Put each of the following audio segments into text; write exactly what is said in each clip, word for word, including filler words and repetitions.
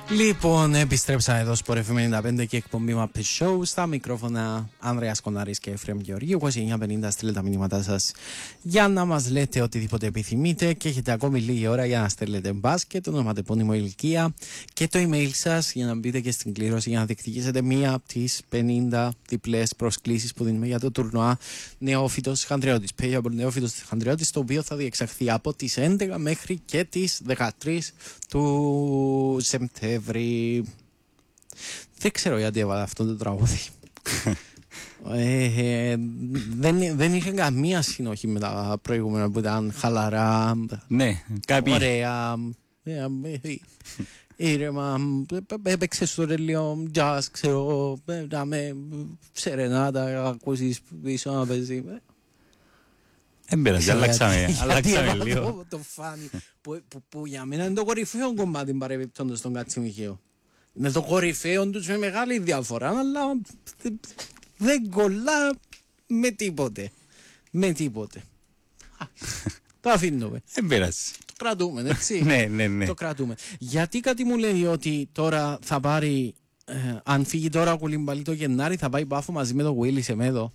Λοιπόν, επιστρέψαμε εδώ στο εφ εμ ενενήντα πέντε και εκπομπή Muppet Show. Στα μικρόφωνα Ανδρέας Κονάρης και Εφραίμ Γεωργίου. είκοσι εννιά πενήντα στείλτε τα μηνύματά σας για να μας λέτε οτιδήποτε επιθυμείτε και έχετε ακόμη λίγη ώρα για να στέλνετε μπάσκετ, ονοματεπώνυμο, ηλικία και το email σας για να μπείτε και στην κλήρωση για να διεκδικήσετε μία από τις πενήντα διπλές προσκλήσεις που δίνουμε για το τουρνουά Νεόφυτος Χανδριώτης. Payable Νεόφυτος Χανδριώτης, το οποίο θα διεξαχθεί από τις έντεκα μέχρι και τις δεκατρείς του Σεπτέμβρη. Δεν ξέρω γιατί έβαλα αυτό το τραγούδι. ε, ε, δεν, δεν είχε καμία συνοχή με τα προηγούμενα που ήταν χαλαρά, ναι, κάποιοι... ωραία, ήρεμα, έπαιξε στο ρελίο jazz, ξέρω, να με σερενάτα, ακούσεις πίσω να παίζει. Δεν πέρασε, αλλάξαμε, αλλάξαμε λίγο. Το φάνη που, που, που για μένα είναι το κορυφαίο κομμάτι παρεμπιπτόντος στον Κατσιμιχαίο. Είναι το κορυφαίο τους με μεγάλη διαφορά, αλλά δεν κολλά με τίποτε. Με τίποτε. Το αφήνουμε. Δεν πέρασε. Το κρατούμε, έτσι. Ναι, ναι, ναι. Το κρατούμε. Γιατί κάτι μου λέει ότι τώρα θα πάρει, ε, αν φύγει τώρα ο Κουλιμπαλί το Γενάρη, θα πάει Πάφο μαζί με το Willy Σεμέδο.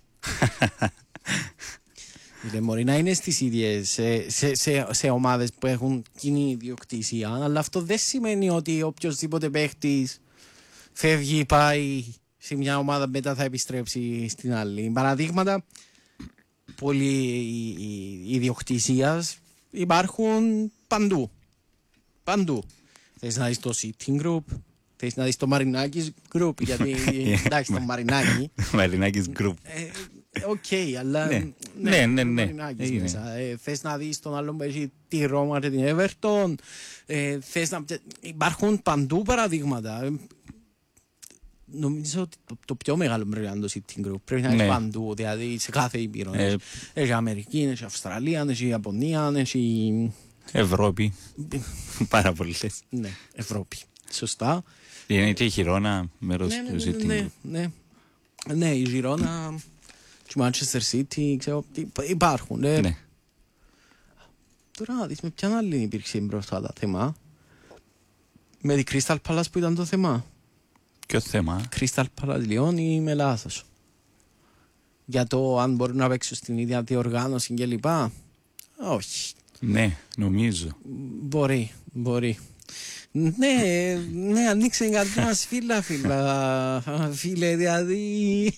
Δεν μπορεί να είναι στις ίδιες σε, σε, σε, σε ομάδες που έχουν κοινή ιδιοκτησία, αλλά αυτό δεν σημαίνει ότι οποιοσδήποτε παίχτης φεύγει, πάει σε μια ομάδα, μετά θα επιστρέψει στην άλλη. Παραδείγματα πολύ ιδιοκτησίας υπάρχουν παντού. Παντού. Θες να δεις το Sitting Group, θες να δεις το Μαρινάκης Group, γιατί εντάξει το Μαρινάκη. Μαρινάκης Group. Οκ, okay, αλλά ναι, ναι, ναι, ναι. Ε, θες να δεις τον άλλον που έχει τη Ρώμα και την Everton, ε, θες να... υπάρχουν παντού παραδείγματα. Ε, νομίζω ότι το, το πιο μεγάλο πρέπει να είναι το Sitting Group, πρέπει να είναι ναι. παντού, δηλαδή σε κάθε ήπειρο. Ε, έχει Αμερική, έχει Αυστραλία, έχει Ιαπωνία, έχει... Ευρώπη, πάρα πολλές. Ναι, Ευρώπη, σωστά. Είναι και η Γιρόνα μέρος ναι, ναι, του Sitting ναι, Group. Ναι, ναι, ναι, η Γιρόνα... του Manchester City, ξέρω, υπάρχουν. Ναι. Ναι. Τώρα να δεις με ποιαν άλλη υπήρξε μπροστά τα θέμα. Με τη Crystal Palace που ήταν το θέμα. Ποιο θέμα? Crystal Palace Λιόν ή με λάθος? Για το αν μπορούν να παίξουν στην ίδια διοργάνωση και λοιπά. Όχι. Ναι, νομίζω. Μπορεί, μπορεί. Ναι, ναι, ανοίξε η καρδιά μας φίλα, φίλα. Φίλε, δηλαδή...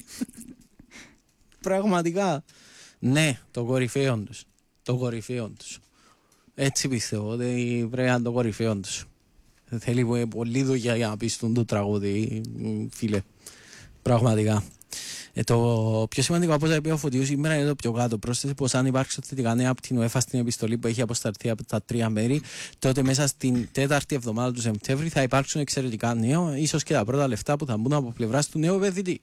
Πραγματικά. Ναι, το κορυφαίο τους. Το κορυφαίο τους. Έτσι πιστεύω ότι πρέπει να είναι το κορυφαίο τους. Θέλει πολλή δουλειά για να πεις το τραγούδι, φίλε. Πραγματικά. Ε, το πιο σημαντικό από όσα είπε ο Φωτιούς σήμερα είναι το πιο κάτω. Πρόσθεσε πως αν υπάρξουν θετικά νέα από την UEFA στην επιστολή που έχει αποσταλθεί από τα τρία μέρη, τότε μέσα στην τέταρτη εβδομάδα του Σεπτέμβρη θα υπάρξουν εξαιρετικά νέο, ίσως και τα πρώτα λεφτά που θα μπουν από πλευράς του νέου επενδυτή.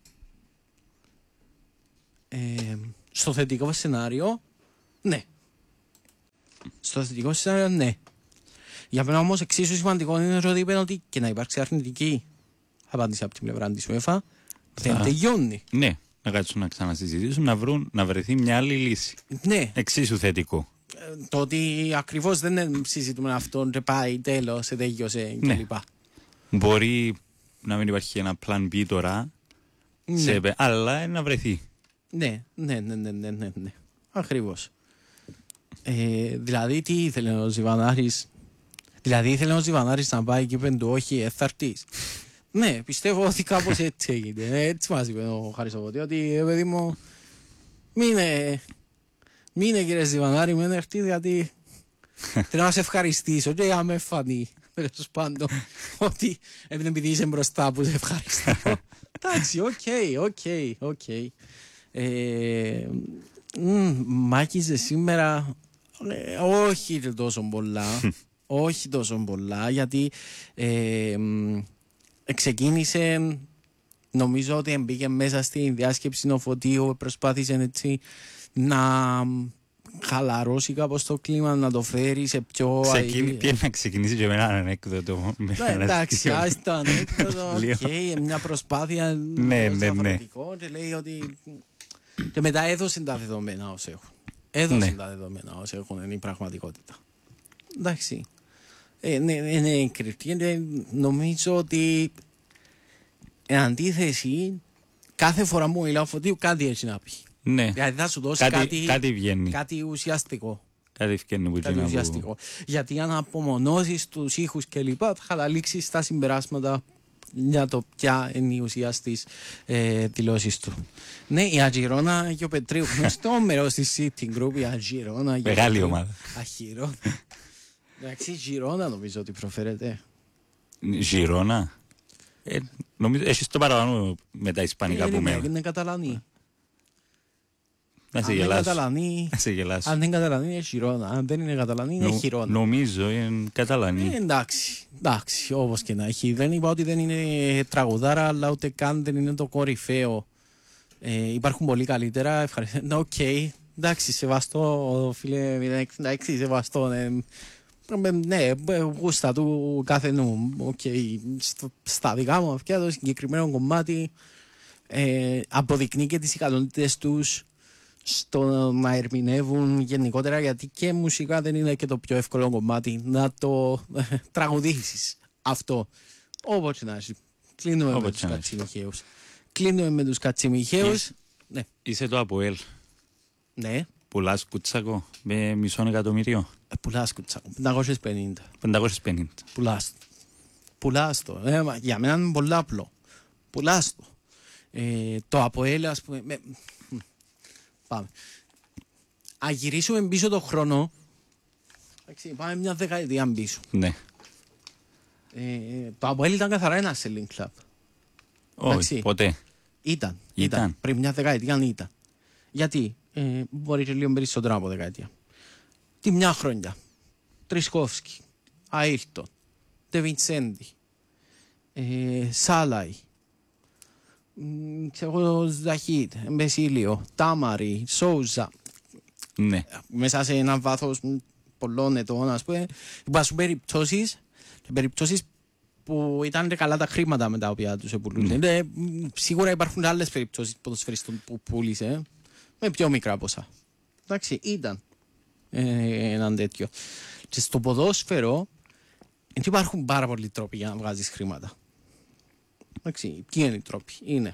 Ε, στο θετικό σενάριο, ναι. Στο θετικό σενάριο, ναι. Για μένα όμως εξίσου σημαντικό είναι ότι είπε ότι και να υπάρξει αρνητική απάντηση από την πλευρά της UEFA δεν Α, τελειώνει. Ναι, να κάτσουν να ξανασυζητήσουν, να, βρουν, να βρεθεί μια άλλη λύση. Ναι. Εξίσου θετικό. Ε, το ότι ακριβώς δεν συζητούμε αυτό και πάει τέλος, σε τέλειωσε ναι. κλπ. Μπορεί να μην υπάρχει ένα plan B τώρα, ναι. σε, αλλά να βρεθεί. Ναι, ναι, ναι, ναι, ναι, ναι, ναι. Ακριβώς. Ε, δηλαδή τι ήθελε ο Ζιβανάρης, δηλαδή ήθελε ο Ζιβανάρης να πάει και είπε του όχι, εθαρτής. Ναι, πιστεύω ότι κάπως έτσι έγινε. Έτσι μας είπε ο Χαρισοβότη, ότι ε, παιδί μου, μείνε, μείνε κύριε Ζιβανάρη, μείνε έρθει, γιατί θέλω να σε ευχαριστήσω και για με φανεί, τέλος πάντων, ότι επειδή είσαι μπροστά που σε ευχαριστώ. Εντάξει, οκ, οκ, οκ. Μάκιζε σήμερα, ε, όχι τόσο πολλά, όχι τόσο πολλά, γιατί ε, ξεκίνησε, νομίζω ότι μπήκε μέσα στη διάσκεψη ο Φωτίου, προσπάθησε έτσι να χαλαρώσει κάπως το κλίμα, να το φέρει σε πιο... Ξεκίνη, ποιο να ξεκινήσει και με έναν ανέκδοτο. Εντάξει, άστο ανέκδοτο, μια προσπάθεια διαφορετικό και λέει ότι... Και μετά έδωσαν τα δεδομένα ως έχουν. Έδωσαν τα δεδομένα ως έχουν, είναι η πραγματικότητα. Εντάξει. Ε, ναι, ναι, ναι, κρυπτική. Ε, νομίζω ότι εν αντίθεση, κάθε φορά που μιλάω Φωτίου κάτι έτσι να πει. Ναι. Δηλαδή θα σου δώσει κάτι, κάτι, κάτι βγαίνει. κάτι ουσιαστικό. Κάτι βγαίνει που Κάτι ουσιαστικό. Που... Γιατί αν απομονώσεις τους ήχους και λοιπά, θα καταλήξεις στα συμπεράσματα για το ποια είναι η ουσία στις ε, δηλώσεις του. Ναι, η Ατζιρόνα και ο Πετρίου. Στο μέρος της City Group, η Ατζιρόνα. Μεγάλη ομάδα. Αχυρώνα. Εντάξει, Γιρόνα νομίζω ότι προφέρεται. Γιρόνα. Ε, νομίζω, έχεις το παραπάνω με τα ισπανικά ε, που μένουν. Είναι Καταλανή. Να σε αν γελάσω. Καταλανή, να σε γελάσω. Αν είναι Καταλανή είναι Γιρόνα. Αν δεν είναι Καταλανή είναι Γιρόνα. Νομίζω είναι Καταλανή. Ε, εντάξει, εντάξει, όπως και να έχει. Δεν είπα ότι δεν είναι τραγουδάρα, αλλά ούτε καν δεν είναι το κορυφαίο. Ε, υπάρχουν πολύ καλύτερα. Ευχαριστώ. Οκ, okay. Εντάξει, σεβαστό, φίλε. Εντάξει, σεβαστό. Ναι. Ναι, γούστα του καθενού. Okay. Στα δικά μου αυτιά το συγκεκριμένο κομμάτι ε, αποδεικνύει και τις ικανότητες τους στο να ερμηνεύουν γενικότερα, γιατί και μουσικά δεν είναι και το πιο εύκολο κομμάτι να το ε, τραγουδήσεις αυτό. Όπως να έχει. Κλείνουμε με τους Κατσιμιχαίους. Κλείνουμε με τους Κατσιμιχαίους. Ναι. Είσαι το ΑΠΟΕΛ. Ναι. Πουλάς κουτσάκο με μισό εκατομμύριο. Ε, πουλάς κουτσάκο. πεντακόσιες πενήντα. πεντακόσιες πενήντα. Πουλάς. Πουλάς το. Ε, για μένα είναι πολύ απλό. Πουλάς το. Ε, το ΑΠΟΕΛ, ας πούμε. Με... Πάμε. Αν γυρίσουμε πίσω το χρόνο. Εντάξει, πάμε μια δεκαετία πίσω. Ναι. Ε, το ΑΠΟΕΛ ήταν καθαρά ένα selling club. Όχι, εντάξει, ποτέ. Ήταν, ήταν. Ήταν. Πριν μια δεκαετία ήταν. Γιατί, ε, μπορεί και λίγο περισσότερο από δεκαετία. Τη μια χρόνια. Τρισκόφσκι, Αίλτον, Ντεβιντσέντι, ε, Σάλαϊ, ξέρω, Ζαχίτ, Μπεσίλιο, Τάμαρι, Σόουζα. Ναι. Μέσα σε ένα βάθος πολλών ετών, ας πούμε, υπάρχουν περιπτώσεις, περιπτώσεις που ήταν καλά τα χρήματα με τα οποία τους επουλούνται. Ναι. Σίγουρα υπάρχουν άλλες περιπτώσεις ποδοσφαιριστών που πούλησε με πιο μικρά ποσά. Εντάξει, ήταν ε, έναν τέτοιο. Και στο ποδόσφαιρο δεν υπάρχουν πάρα πολλοί τρόποι για να βγάζεις χρήματα. Εντάξει, ποιοι είναι οι τρόποι? Είναι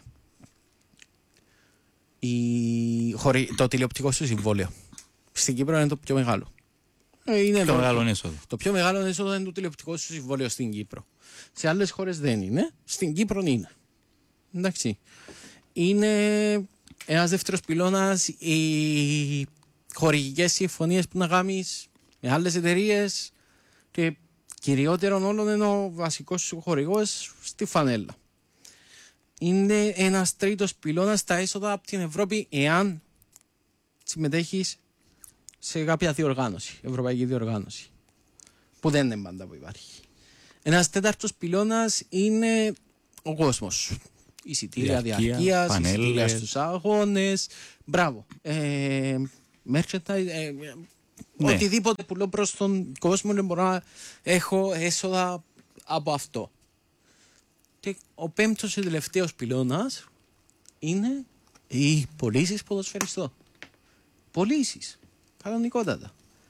η... Χωρί... το τηλεοπτικό σου συμβόλαιο. Στην Κύπρο είναι το πιο μεγάλο. Ε, είναι το, το... μεγάλο έσοδο. Το πιο μεγάλο έσοδο είναι το τηλεοπτικό σου συμβόλαιο στην Κύπρο. Σε άλλες χώρες δεν είναι. Στην Κύπρο είναι. Εντάξει. Είναι ένας δεύτερος πυλώνας οι χορηγικές συμφωνίες που να κάνεις με άλλες εταιρείες και κυριότερον όλων είναι ο βασικός σου χορηγός στη φανέλα. Είναι ένας τρίτος πυλώνας στα έσοδα από την Ευρώπη εάν συμμετέχεις σε κάποια διοργάνωση, ευρωπαϊκή διοργάνωση, που δεν είναι πάντα που υπάρχει. Ένας τέταρτος πυλώνας είναι ο κόσμος. Εισιτήρια διαρκείας, εισιτήρια στους αγώνες. Μπράβο. Ε, merchandise, ε, ναι. Οτιδήποτε πουλώ προς τον κόσμο δεν μπορώ να έχω έσοδα από αυτό. Και ο πέμπτος και τελευταίος πυλώνας είναι οι πωλήσεις ποδοσφαιριστών. Πωλήσεις. Κανονικότατα.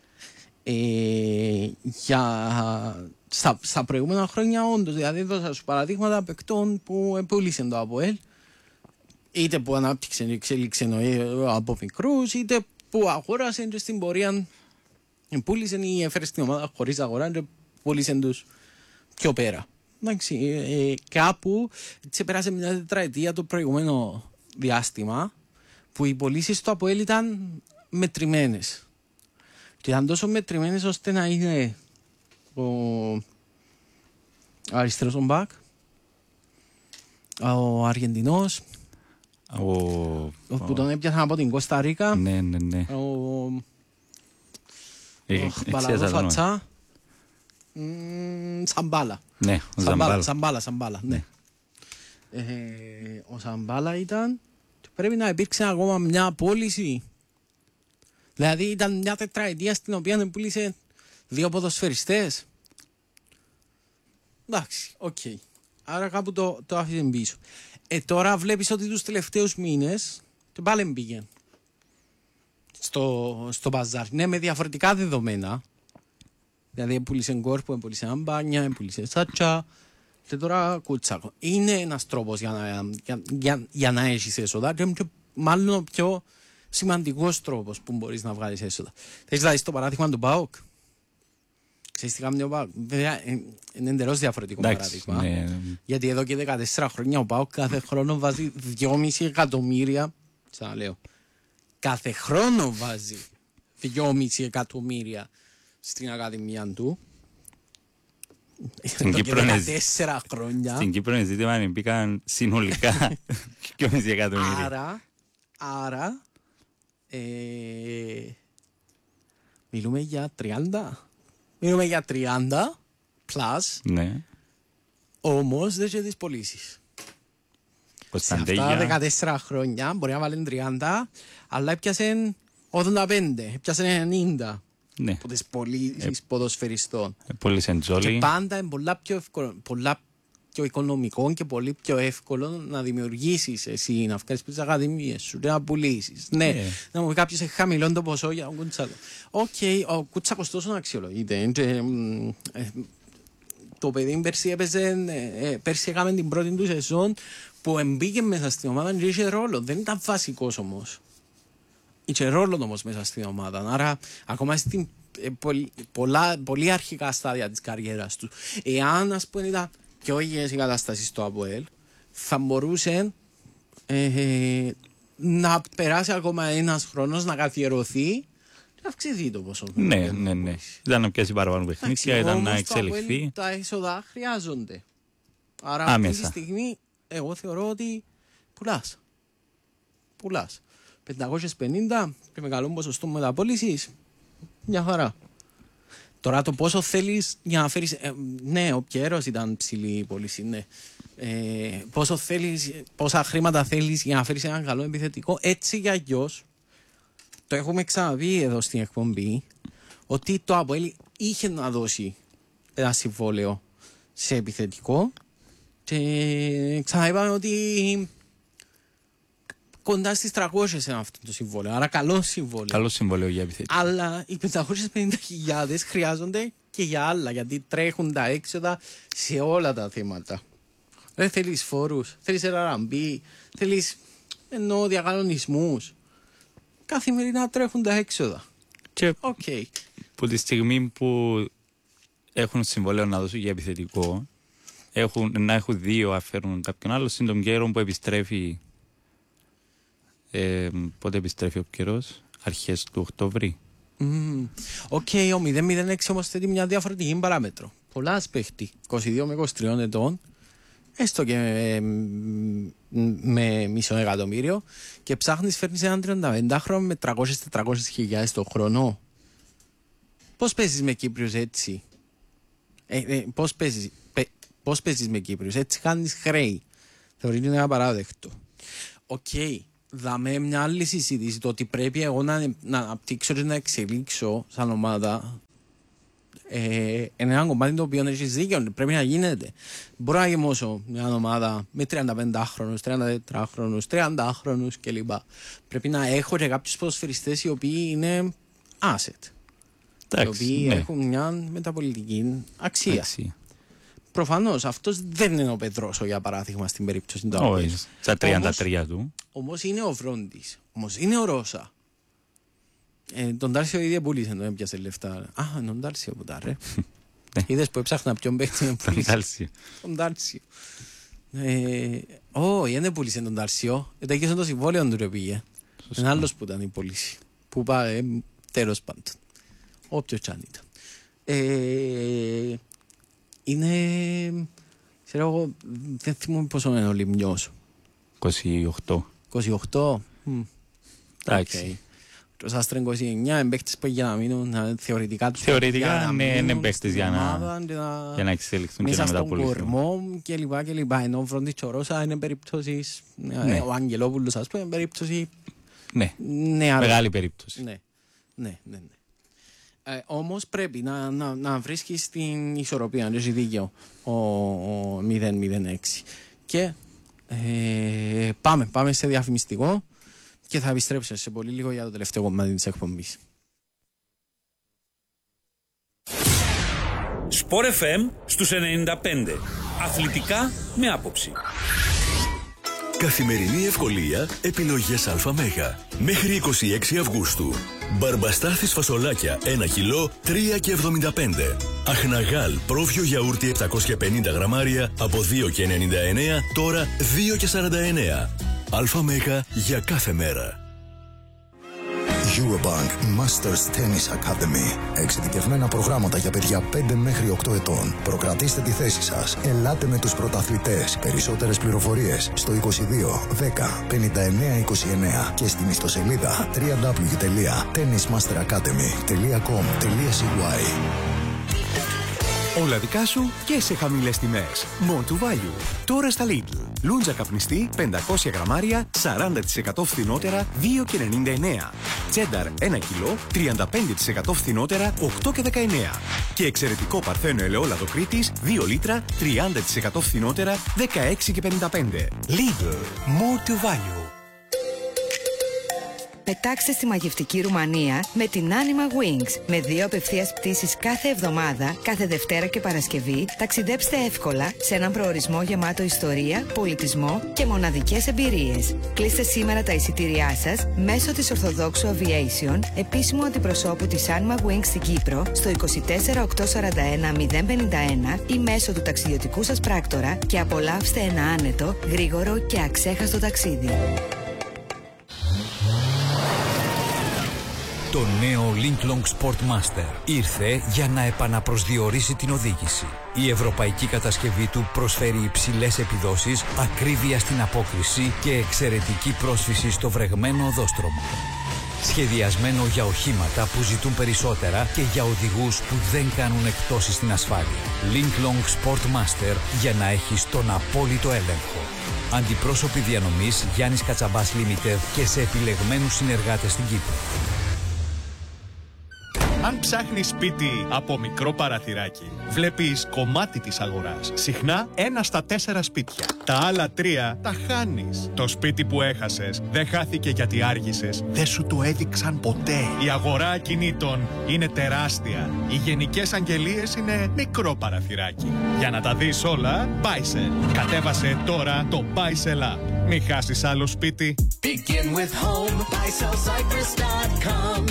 Ε, για... Στα, στα προηγούμενα χρόνια όντως, δηλαδή δώσα σου παραδείγματα παικτών που πούλησαν το ΑΠΟΕΛ, είτε που ανάπτυξαν και εξέλιξαν από μικρούς, είτε που αγόρασαν και στην πορεία πούλησαν ή έφερε στην ομάδα χωρίς αγορά και πούλησαν τους πιο πέρα. Εντάξει, ε, κάπου έτσι πέρασε μια τετραετία το προηγούμενο διάστημα που οι πωλήσεις του ΑΠΟΕΛ ήταν μετρημένες. Και ήταν τόσο μετρημένες ώστε να είναι ο αριστερός ο μπακ, ο Αργεντινός, ο... που τον έπιασαν από την Κώστα Ρίκα, ναι, ναι, ναι. ο ε, Μπαλαδό Φατσά, Σαμπάλα. Ναι, ο Σαμπάλα. Σαμπάλα, Σαμπάλα, ναι. Ε, ο Σαμπάλα ήταν, πρέπει να υπήρξε ακόμα μια πώληση. Δηλαδή ήταν μια τετραετία στην οποία πούλησε δύο ποδοσφαιριστές. Εντάξει, οκ. Okay. Άρα κάπου το, το άφησε πίσω. Ε, τώρα βλέπεις ότι τους τελευταίους μήνες και πάλι μπήκε στο, στο μπαζάρ. Ναι, με διαφορετικά δεδομένα. Δηλαδή, έπουλησε κόρπο, έπουλησε αμπάνια, έπουλησε σάτσα. Και τώρα Κουτσάκο. Είναι ένας τρόπος για να, για, για, για να έχεις έσοδα και μάλλον ο πιο σημαντικός τρόπος που μπορείς να βγάλεις έσοδα. Θες να δεις το παράδειγμα του ΠΑΟΚ. Ξέρεις τι κάνει ο ΠΑΟΚ. Βέβαια είναι εντελώς διαφορετικό παράδειγμα. Ναι. Γιατί εδώ και δεκατέσσερα χρόνια ο ΠΑΟΚ κάθε χρόνο βάζει δυόμισι εκατομμύρια. Ξαναλέω. Κάθε χρόνο βάζει δυόμισι εκατομμύρια στην ακαδημία του. Στην Κύπρο χρόνια. Στην Κύπρο είναι ζήτημα αν μπήκαν συνολικά δυόμισι εκατομμύρια. Άρα, άρα ε, μιλούμε για τριάντα. Μιλούμε για τριάντα plus. Ναι. Όμως δεν έχει τις πωλήσεις. Σε αυτά δεκατέσσερα χρόνια μπορεί να βάλουν τριάντα, αλλά έπιασαν ογδόντα πέντε, έπιασαν ενενήντα. Ναι. Από τις πωλήσεις ε, ποδοσφαιριστών. Ε, πολύ σεντζόλι. Και πάντα είναι πολλά πιο, ευκολο, πολλά πιο οικονομικό και πολύ πιο εύκολο να δημιουργήσεις εσύ, να βγάλεις τις ακαδημίες σου, να πουλήσεις. Ναι, yeah. Να μου πει κάποιος έχει χαμηλό το ποσό για τον Κουτσάκο. Οκ, okay, ο Κουτσάκος τόσο αξιολογείται. Ε, ε, το παιδί πέρσι έπαιζε, ε, πέρσι έκαμε την πρώτη του σεζόν που εμπήκε μέσα στην ομάδα και είχε ρόλο. Δεν ήταν βασικός όμως. Είχε ρόλο όμως μέσα στην ομάδα. Άρα, ακόμα στην ε, πολλ, πολλά, πολύ αρχικά στάδια της καριέρας του, εάν ας πούμε ήταν πιο υγιές η κατάσταση στο ΑΠΟΕΛ, θα μπορούσε ε, ε, να περάσει ακόμα ένας χρόνος, να καθιερωθεί και να αυξηθεί το ποσό. Ναι, ναι, ναι. Ήταν να πιάσει παραπάνω παιχνίδια, ήταν να εξελιχθεί. Τα έσοδα χρειάζονται. Άρα, άμεσα. Αυτή τη στιγμή, εγώ θεωρώ ότι πουλάς. Πουλάς. πεντακόσιες πενήντα και με καλό ποσοστό μεταπώλησης, μια χαρά. Τώρα το πόσο θέλεις για να φέρεις, ε, ναι, ο Πιέρος ήταν ψηλή η πώληση, ναι. Ε, πόσο θέλεις, πόσα χρήματα θέλεις για να φέρεις έναν καλό επιθετικό, έτσι για αλλιώς, το έχουμε ξαναπεί εδώ στην εκπομπή, ότι το ΑΠΟΕΛ είχε να δώσει ένα συμβόλαιο σε επιθετικό και ξαναείπαμε ότι κοντά στις τριακόσιες σε αυτό το συμβόλαιο. Άρα καλό συμβόλαιο. Καλό συμβόλαιο για επιθετικό. Αλλά οι πεντακόσιες πενήντα χιλιάδες χρειάζονται και για άλλα, γιατί τρέχουν τα έξοδα σε όλα τα θέματα. Δεν θέλεις φόρους, θέλεις εραραμπή, θέλεις εννοώ διακανονισμούς. Καθημερινά τρέχουν τα έξοδα. Και okay. που τη στιγμή που έχουν συμβόλαιο να δώσουν για επιθετικό, έχουν, να έχουν δύο αφαίρουν κάποιον άλλο, συν τον καιρό που επιστρέφει. Ε, πότε επιστρέφει ο καιρός, αρχές του Οκτώβρη. Οκ, mm. okay, ο μηδέν μηδέν έξι όμως θέτει μια διαφορετική παράμετρο. Πολλά παίχτη, είκοσι δύο με είκοσι τρία ετών, έστω και με, με μισό εκατομμύριο, και ψάχνεις φέρνεις έναν τριάντα πέντε χρόνο με τριακόσιες με τετρακόσιες χιλιάδες το χρόνο. Πώς παίζεις με Κύπριους έτσι? Ε, ε, πώς, παίζεις, παι, πώς παίζεις με Κύπριους? Έτσι κάνεις χρέη. Θεωρείται ένα παράδεκτο. Οκ. Okay. Δάμε μια άλλη συζήτηση, το ότι πρέπει εγώ να, να αναπτύξω και να εξελίξω σαν ομάδα ε, είναι ένα κομμάτι το οποίο έχεις δίκιο, πρέπει να γίνεται. Μπορώ να γεμώσω μια ομάδα με τριάντα πέντε χρόνους, τριάντα τέσσερα χρόνους, τριάντα χρόνους κλπ. Πρέπει να έχω και κάποιους ποδοσφαιριστές οι οποίοι είναι asset, οι οποίοι ναι. έχουν μια μεταπολιτική αξία. αξία. Προφανώς αυτός δεν είναι ο Πετρόσο, για παράδειγμα, στην περίπτωση του Άπολη. Όχι, στα τριάντα τρία του. Όμως είναι ο Βρόντις, όμως είναι ο Ρώσα. Ε, τον Τάρσιο ήδη πούλησε, τον έπιασε λεφτά. Α, τον Τάρσιο που τα ρε. Είδες που έψαχνα ποιον παίχτη να πουλήσει. Τον Τάρσιο. Όχι, δεν πούλησε τον Τάρσιο. Ετέγησε το συμβόλαιο του ρε πήγε. Είναι άλλος που ήταν η πώληση. Που πάει τέλος πάντων. Όποιος κι αν ήταν. Είναι, ξέρω εγώ, δεν θυμούμαι πόσο είναι ο Λιμνιός. είκοσι οκτώ. είκοσι οκτώ. Εντάξει. Το Σάστρα είκοσι εννιά, εμπαίχτες που για να μείνουν θεωρητικά τους. Θεωρητικά ναι, είναι εμπαίχτες για να, για να εξελιχθούν και να μεταπολυθούν. Μέσα στον κορμό και λοιπά και λοιπά. Ενώ ο Βρόντις και ο Ρώσα είναι περίπτωσης, ναι. Ο Αγγελόπουλος ας πούμε, είναι περίπτωση. Ναι, μεγάλη περίπτωση. Ναι, ναι, ναι. Ε, όμως πρέπει να, να, να βρίσκεις την ισορροπία, δεν έχει δίκιο ο, ο μηδέν μηδέν έξι. Και ε, πάμε, πάμε σε διαφημιστικό και θα επιστρέψω σε πολύ λίγο για το τελευταίο κομμάτι της εκπομπής. Sport εφ εμ στους ενενήντα πέντε. Αθλητικά με άποψη. Καθημερινή ευκολία, επιλογές ΑΜ. Μέχρι είκοσι έξι Αυγούστου. Μπαρμπαστάθης φασολάκια ένα κιλό, τρία και εβδομήντα πέντε. Αχναγάλ πρόβιο γιαούρτι επτακόσια πενήντα γραμμάρια από δύο και ενενήντα εννέα, τώρα δύο και σαράντα εννέα. ΑΜ για κάθε μέρα. Eurobank Masters Tennis Academy. Εξειδικευμένα προγράμματα για παιδιά πέντε μέχρι οκτώ ετών. Προκρατήστε τη θέση σας. Ελάτε με τους πρωταθλητές. Περισσότερες πληροφορίες στο είκοσι δύο δέκα πενήντα εννέα είκοσι εννέα και στην ιστοσελίδα double-u double-u double-u τελεία tennis master academy τελεία com τελεία c y. Όλα δικά σου και σε χαμηλές τιμές. More to value. Τώρα στα Lidl. Λούντζα καπνιστή πεντακόσια γραμμάρια, σαράντα τοις εκατό φθηνότερα, δύο και ενενήντα εννέα. Τσένταρ ένα κιλό, τριάντα πέντε τοις εκατό φθηνότερα, οκτώ και δεκαεννέα. Και εξαιρετικό παρθένο ελαιόλαδο Κρήτης, δύο λίτρα, τριάντα τοις εκατό φθηνότερα, δεκαέξι και πενήντα πέντε. Lidl. More to value. Πετάξτε στη μαγευτική Ρουμανία με την Anima Wings. Με δύο απευθείας πτήσεις κάθε εβδομάδα, κάθε Δευτέρα και Παρασκευή, ταξιδέψτε εύκολα σε έναν προορισμό γεμάτο ιστορία, πολιτισμό και μοναδικές εμπειρίες. Κλείστε σήμερα τα εισιτήριά σας μέσω της Ορθοδόξου Aviation, επίσημου αντιπροσώπου της Anima Wings στην Κύπρο, στο είκοσι τέσσερα οκτακόσια σαράντα ένα μηδέν πενήντα ένα ή μέσω του ταξιδιωτικού σας πράκτορα και απολαύστε ένα άνετο, γρήγορο και αξέχαστο ταξίδι. Το νέο Linklong Sportmaster ήρθε για να επαναπροσδιορίσει την οδήγηση. Η ευρωπαϊκή κατασκευή του προσφέρει υψηλές επιδόσεις, ακρίβεια στην απόκριση και εξαιρετική πρόσφυση στο βρεγμένο οδόστρωμα. Σχεδιασμένο για οχήματα που ζητούν περισσότερα και για οδηγούς που δεν κάνουν εκπτώσεις στην ασφάλεια. Linklong Sportmaster για να έχεις τον απόλυτο έλεγχο. Αντιπρόσωποι διανομής Γιάννης Κατσαμπάς Limited και σε επιλεγμένους συνεργάτες στην Κύπρο. Αν ψάχνεις σπίτι από μικρό παραθυράκι, βλέπεις κομμάτι της αγοράς. Συχνά ένα στα τέσσερα σπίτια. Τα άλλα τρία τα χάνεις. Το σπίτι που έχασες δεν χάθηκε γιατί άργησες. Δεν σου το έδειξαν ποτέ. Η αγορά ακινήτων είναι τεράστια. Οι γενικές αγγελίες είναι μικρό παραθυράκι. Για να τα δεις όλα, Buysell. Κατέβασε τώρα το Buysell App. Μην χάσεις άλλο σπίτι. Begin with home, buy sell cyprus dot com.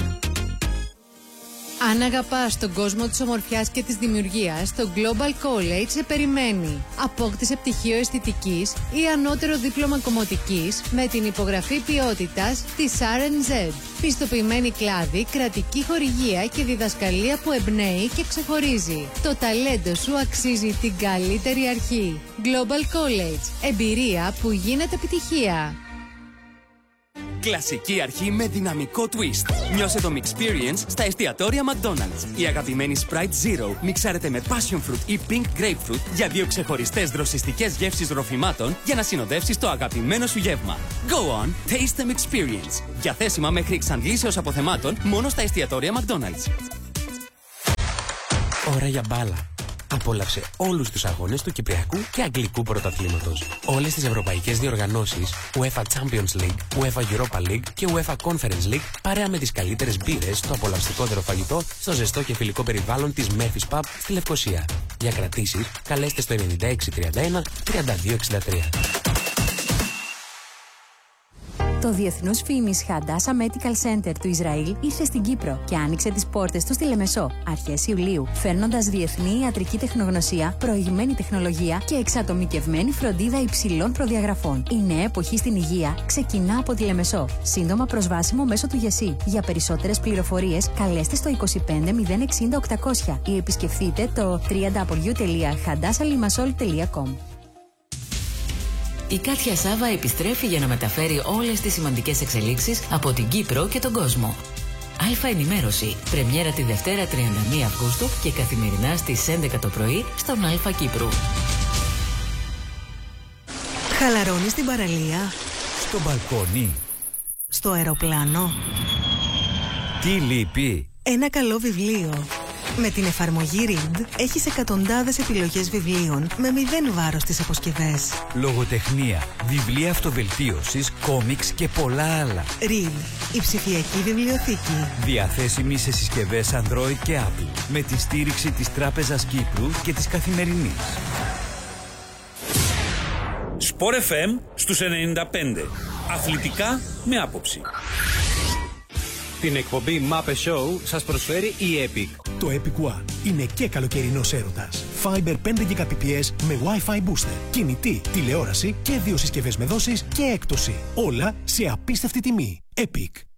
Αν αγαπάς τον κόσμο της ομορφιάς και της δημιουργίας, το Global College σε περιμένει. Απόκτησε πτυχίο αισθητικής ή ανώτερο δίπλωμα κομμωτικής με την υπογραφή ποιότητας της αρ εν ζετ. Πιστοποιημένη κλάδη, κρατική χορηγία και διδασκαλία που εμπνέει και ξεχωρίζει. Το ταλέντο σου αξίζει την καλύτερη αρχή. Global College. Εμπειρία που γίνεται επιτυχία. Κλασική αρχή με δυναμικό twist. Νιώσε το Mixperience στα εστιατόρια McDonald's. Η αγαπημένη Sprite Zero μιξάρεται με Passion Fruit ή Pink Grapefruit για δύο ξεχωριστές δροσιστικές γεύσεις ροφημάτων για να συνοδεύσεις το αγαπημένο σου γεύμα. Go on, taste the Mixperience. Διαθέσιμα μέχρι εξαντλήσεως αποθεμάτων μόνο στα εστιατόρια McDonald's. Ώρα για μπάλα. Απόλαυσε όλους τους αγώνες του Κυπριακού και Αγγλικού Πρωταθλήματος. Όλες τις ευρωπαϊκές διοργανώσεις, UEFA Champions League, UEFA Europa League και UEFA Conference League, παρέα με τις καλύτερες μπύρες, το απολαυστικότερο φαγητό, στο ζεστό και φιλικό περιβάλλον της Murphy's Pub στη Λευκοσία. Για κρατήσεις, καλέστε στο ενενήντα έξι τριάντα ένα τριάντα δύο εξήντα τρία. Το Διεθνούς Φήμης Χαντάσα Medical Center του Ισραήλ ήρθε στην Κύπρο και άνοιξε τις πόρτες του στη Λεμεσό αρχές Ιουλίου, φέρνοντας διεθνή ιατρική τεχνογνωσία, προηγμένη τεχνολογία και εξατομικευμένη φροντίδα υψηλών προδιαγραφών. Η νέα εποχή στην υγεία ξεκινά από τη Λεμεσό. Σύντομα προσβάσιμο μέσω του ΓΕΣΥ. Για περισσότερες πληροφορίες, καλέστε στο είκοσι πέντε μηδέν εξήντα οκτακόσια ή επισκεφτείτε το double-u double-u double-u τελεία χαντάσα λιμασόλ τελεία com. Η Κάτια Σάβα επιστρέφει για να μεταφέρει όλες τις σημαντικές εξελίξεις από την Κύπρο και τον κόσμο. Αλφα Ενημέρωση. Πρεμιέρα τη Δευτέρα τριάντα μία Αυγούστου και καθημερινά στις έντεκα το πρωί στον Αλφα Κύπρου. Χαλαρώνεις στην παραλία. Στο μπαλκόνι. Στο αεροπλάνο. Τι λείπει? Ένα καλό βιβλίο. Με την εφαρμογή Read έχεις εκατοντάδες επιλογές βιβλίων με μηδέν βάρος στις αποσκευές. Λογοτεχνία, βιβλία αυτοβελτίωσης, κόμιξ και πολλά άλλα. Read, η ψηφιακή βιβλιοθήκη. Διαθέσιμη σε συσκευές Android και Apple. Με τη στήριξη της Τράπεζας Κύπρου και της Καθημερινής. Sport εφ εμ στους ενενήντα πέντε. Αθλητικά με άποψη. Την εκπομπή Muppet Show σας προσφέρει η Epic. Το Epic One είναι και καλοκαιρινός έρωτας. Fiber πέντε Gbps με Wi-Fi booster, κινητή, τηλεόραση και δύο συσκευές με δόσεις και έκπτωση. Όλα σε απίστευτη τιμή. Epic.